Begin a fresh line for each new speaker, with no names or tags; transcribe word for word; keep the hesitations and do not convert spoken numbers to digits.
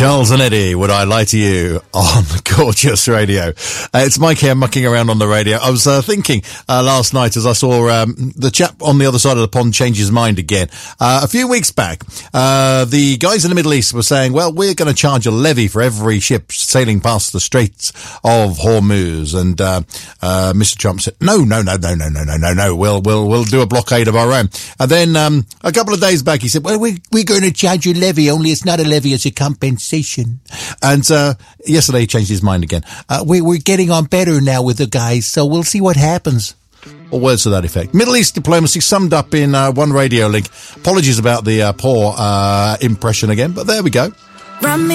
Charles and Eddie, Would I Lie to You on Gorgeous Radio. Uh, it's Mike here mucking around on the radio. I was uh, thinking uh, last night as I saw um, the chap on the other side of the pond change his mind again. Uh, a few weeks back, uh, the guys in the Middle East were saying, well, we're going to charge a levy for every ship sailing past the Straits of Hormuz. And uh, uh, Mister Trump said, no, no, no, no, no, no, no, no, no. We'll, we'll, we'll do a blockade of our own. And then um, a couple of days back, he said, well, we're, we're going to charge you a levy, only it's not a levy, it's a compensation. And uh, yesterday he changed his mind again. Uh, we, we're getting on better now with the guys, so we'll see what happens. Or words to that effect. Middle East diplomacy summed up in uh, one radio link. Apologies about the uh, poor uh, impression again, but there we go.